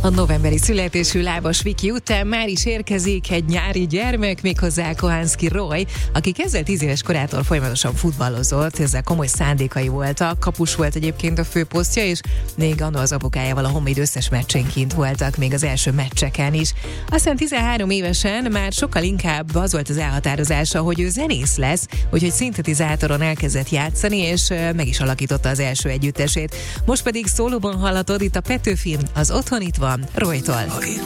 A novemberi születésű Lábas Viki után már is érkezik egy nyári gyermek, méghozzá Kohanszki Roy, aki 10 éves korától folyamatosan futballozott, ezzel komoly szándékai voltak, kapus volt egyébként a főposztja, és még anno az apukájával a Honvéd összes meccsén kint voltak, még az első meccseken is. Aztán 13 évesen már sokkal inkább az volt az elhatározása, hogy ő zenész lesz, úgyhogy szintetizátoron elkezdett játszani, és meg is alakította az első együttesét. Most pedig szólóban hallatod itt a Petőfin, az Otthon itt van, Roytól.